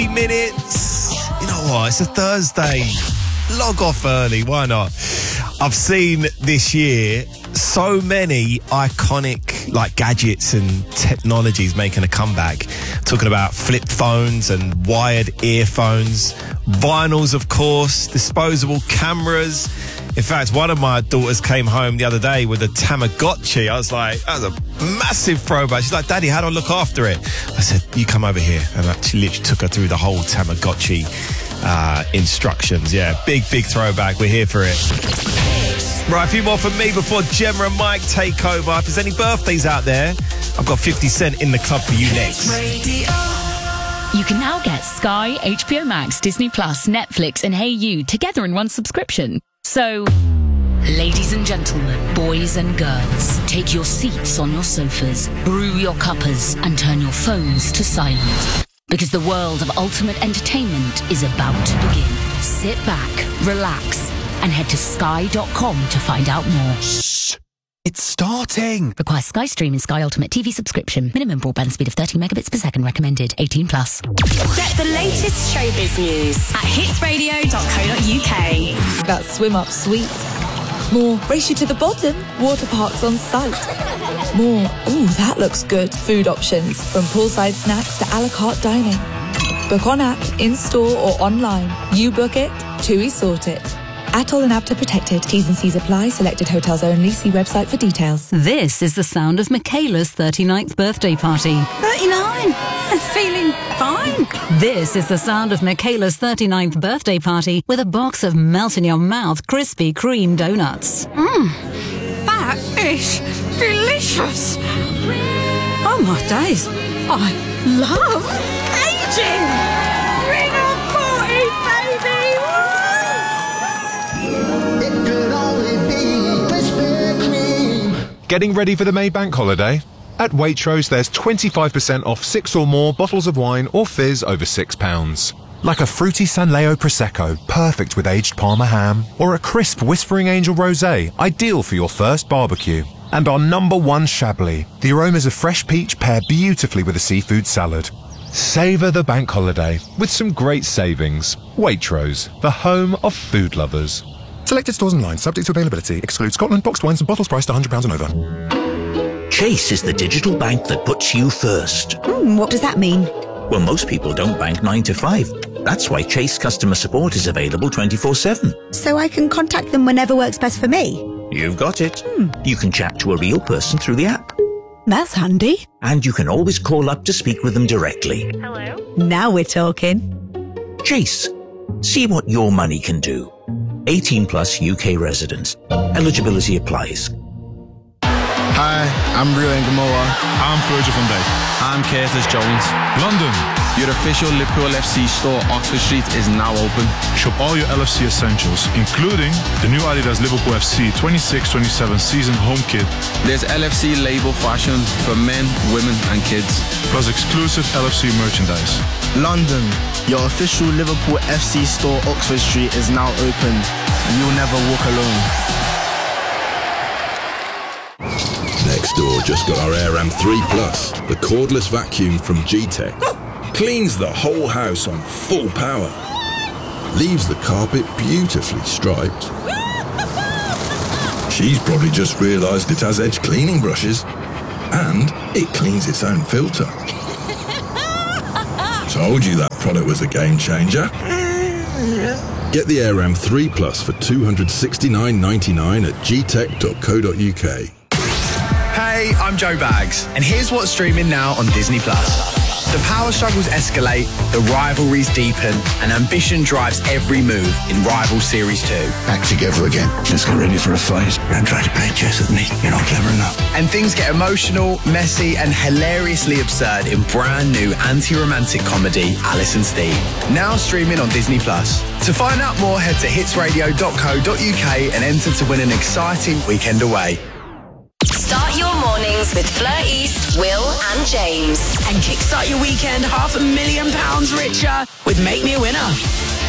minutes. You know what? It's a Thursday. Log off early. Why not? I've seen this year so many iconic gadgets and technologies making a comeback. Talking about flip phones and wired earphones, vinyls, of course, disposable cameras. In fact, one of my daughters came home the other day with a Tamagotchi. I was like, that was a massive throwback. She's like, Daddy, how do I look after it? I said, you come over here. And I literally took her through the whole Tamagotchi instructions. Yeah, big throwback. We're here for it. Right, a few more from me before Gemma and Mike take over. If there's any birthdays out there, I've got 50 Cent in the club for you next. You can now get Sky, HBO Max, Disney Plus, Netflix and Hey You together in one subscription. So, ladies and gentlemen, boys and girls, take your seats on your sofas, brew your cuppers and turn your phones to silent. Because the world of ultimate entertainment is about to begin. Sit back, relax and head to sky.com to find out more. Shh! It's starting! Requires Sky Stream and Sky Ultimate TV subscription. Minimum broadband speed of 30 megabits per second recommended. 18 plus. Get the latest showbiz news at hitsradio.co.uk. That swim up sweet. More race you to the bottom. Water parks on site. More, ooh, that looks good. Food options from poolside snacks to a la carte dining. Book on app, in store or online. You book it, TUI sort it. Atoll and APTA protected. T's and C's apply. Selected hotels only. See website for details. This is the sound of Michaela's 39th birthday party. 39! Feeling fine. This is the sound of Michaela's 39th birthday party with a box of melt-in-your-mouth Krispy Kreme donuts. That is delicious. Oh my days. I love aging. Bring a party, baby. It could only be Krispy Kreme. Getting ready for the May Bank holiday? At Waitrose, there's 25% off 6 or more bottles of wine or fizz over £6. Like a fruity Sanleo Prosecco, perfect with aged Parma ham, or a crisp Whispering Angel Rosé, ideal for your first barbecue. And our #1 Chablis. The aromas of fresh peach pair beautifully with a seafood salad. Savour the bank holiday with some great savings. Waitrose, the home of food lovers. Selected stores online, subject to availability, exclude Scotland, boxed wines and bottles priced £100 and over. Chase is the digital bank that puts you first. What does that mean? Well, most people don't bank 9 to 5. That's why Chase customer support is available 24/7. So I can contact them whenever works best for me? You've got it. You can chat to a real person through the app. That's handy. And you can always call up to speak with them directly. Hello? Now we're talking. Chase. See what your money can do. 18 plus UK residents. Eligibility applies. Hi, I'm Rio Ngamoa. I'm Virgil van Dijk. I'm Curtis Jones. London. Your official Liverpool FC store, Oxford Street, is now open. Shop all your LFC essentials, including the new Adidas Liverpool FC 26-27 season home kit. There's LFC label fashion for men, women and kids. Plus exclusive LFC merchandise. London. Your official Liverpool FC store, Oxford Street, is now open. And you'll never walk alone. Next door just got our Aram 3 Plus, the cordless vacuum from G-Tech. Cleans the whole house on full power. Leaves the carpet beautifully striped. She's probably just realised it has edge cleaning brushes. And it cleans its own filter. Told you that product was a game changer. Get the Aram 3 Plus for $269.99 at gtech.co.uk. Hey, I'm Joe Bags, and here's what's streaming now on Disney+. The power struggles escalate, the rivalries deepen, and ambition drives every move in Rival Series 2. Back together again. Let's get ready for a fight. Don't try to play chess with me. You're not clever enough. And things get emotional, messy, and hilariously absurd in brand new anti-romantic comedy Alice and Steve. Now streaming on Disney+. To find out more, head to hitsradio.co.uk and enter to win an exciting weekend away. Start your mornings with Fleur East, Will and James. And kickstart your weekend £500,000 richer with Make Me a Winner.